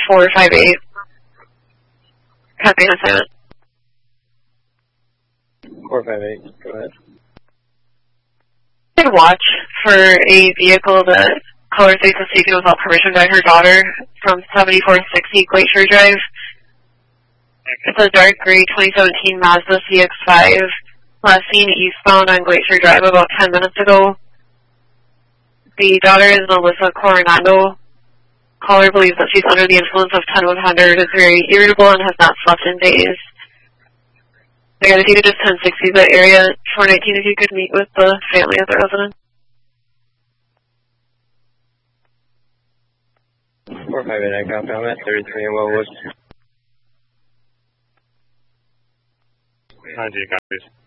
458. Copy on assignment. 458, go ahead. I watch for a vehicle that color states was taken without permission by her daughter from 7460 Glacier Drive. It's a dark gray 2017 Mazda CX-5. Last seen eastbound on Glacier Drive about 10 minutes ago. The daughter is Melissa Coronado. Caller believes that she's under the influence of 10-100, is very irritable, and has not slept in days. I got if you could just 1060 that area 419 if you could meet with the family of the resident. 458, I copy. I'm at 33 and Wellwood. 90 copies.